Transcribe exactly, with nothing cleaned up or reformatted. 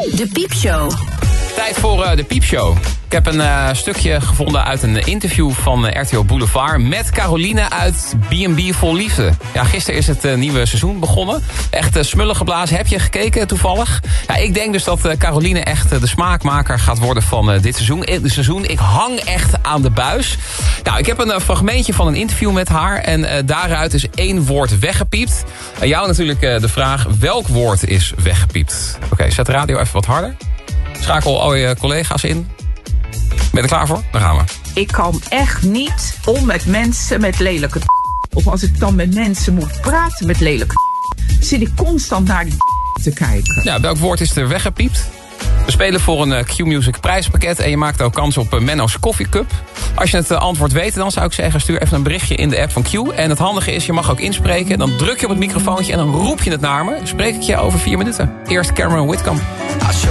De Piepshow. Tijd voor uh, de Piepshow. Ik heb een uh, stukje gevonden uit een interview van uh, R T O Boulevard... met Caroline uit B en B Vol Liefde. Ja, gisteren is het uh, nieuwe seizoen begonnen. Echt uh, smullen geblazen. Heb je gekeken toevallig? Ja, ik denk dus dat uh, Caroline echt uh, de smaakmaker gaat worden van uh, dit seizoen. In het seizoen. Ik hang echt aan de buis. Nou, ik heb een uh, fragmentje van een interview met haar... en uh, daaruit is één woord weggepiept. En jou natuurlijk uh, de vraag, welk woord is weggepiept? Oké, okay, zet de radio even wat harder. Schakel al je collega's in. Ben je er klaar voor? Dan gaan we. Ik kan echt niet om met mensen met lelijke of als ik dan met mensen moet praten met lelijke zit ik constant naar die te kijken. Ja, welk woord is er weggepiept? We spelen voor een uh, Q-Music prijspakket en je maakt ook kans op uh, Menno's Coffee Cup. Als je het uh, antwoord weet, dan zou ik zeggen, stuur even een berichtje in de app van Q. En het handige is, je mag ook inspreken. Dan druk je op het microfoontje en dan roep je het naar me. Spreek ik je over vier minuten. Eerst Cameron Whitcomb.